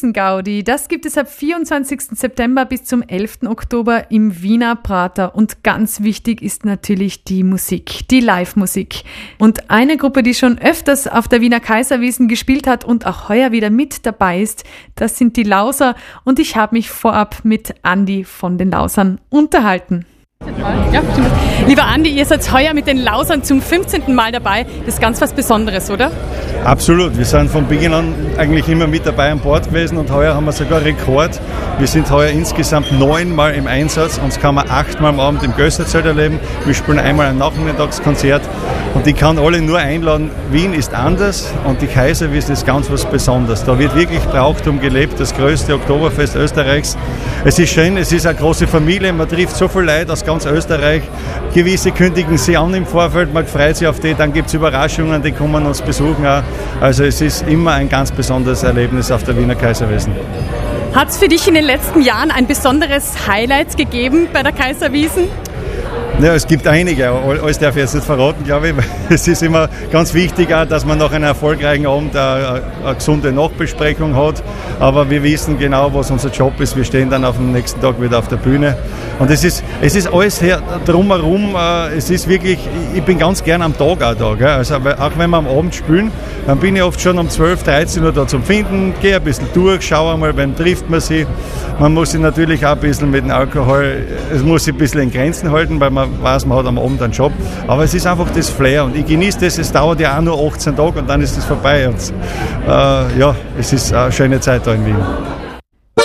Wiesn-Gaudi, das gibt es ab 24. September bis zum 11. Oktober im Wiener Prater. Und ganz wichtig ist natürlich die Musik, die Live-Musik. Und eine Gruppe, die schon öfters auf der Wiener Kaiserwiesn gespielt hat und auch heuer wieder mit dabei ist, das sind die Lauser. Und ich habe mich vorab mit Andi von den Lausern unterhalten. Ja, lieber Andi, ihr seid heuer mit den Lausern zum 15. Mal dabei. Das ist ganz was Besonderes, oder? Absolut. Wir sind von Beginn an eigentlich immer mit dabei an Bord gewesen und heuer haben wir sogar Rekord. Wir sind heuer insgesamt 9 Mal im Einsatz. Uns kann man 8 Mal am Abend im Gösterzelt erleben. Wir spielen einmal ein Nachmittagskonzert und ich kann alle nur einladen. Wien ist anders und die Kaiserwiesn ist ganz was Besonderes. Da wird wirklich Brauchtum gelebt, das größte Oktoberfest Österreichs. Es ist schön, es ist eine große Familie, man trifft so viele Leute aus ganz Österreich. Gewisse kündigen sie an im Vorfeld, man freut sich auf die, dann gibt es Überraschungen, die kommen uns besuchen auch. Also es ist immer ein ganz besonderes Erlebnis auf der Wiener Kaiserwiesn. Hat es für dich in den letzten Jahren ein besonderes Highlight gegeben bei der Kaiserwiesn? Ja, es gibt einige, alles darf ich jetzt nicht verraten, glaube ich. Es ist immer ganz wichtig, auch, dass man nach einem erfolgreichen Abend eine gesunde Nachbesprechung hat. Aber wir wissen genau, was unser Job ist. Wir stehen dann auf dem nächsten Tag wieder auf der Bühne. Und es ist alles her, drumherum, es ist wirklich, ich bin ganz gern am Tag auch da. Gell? Also auch wenn wir am Abend spielen, dann bin ich oft schon um 12, 13 Uhr da zum Finden, gehe ein bisschen durch, schaue einmal, wann trifft man sie. Man muss sich natürlich auch ein bisschen mit dem Alkohol, es muss sich ein bisschen in Grenzen halten, weil man weiß, man hat am Abend einen Job. Aber es ist einfach das Flair und ich genieße das, es dauert ja auch nur 18 Tage und dann ist es vorbei. Und, ja, es ist eine schöne Zeit da in Wien.